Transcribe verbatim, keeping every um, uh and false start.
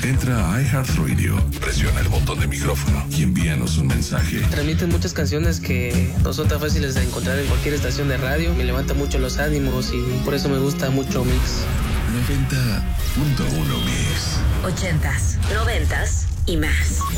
Entra a iHeartRadio, presiona el botón de micrófono y envíanos un mensaje. Transmiten muchas canciones que no son tan fáciles de encontrar en cualquier estación de radio. Me levanta mucho los ánimos y por eso me gusta mucho Mix. noventa punto uno Mix. Ochentas, noventas y más.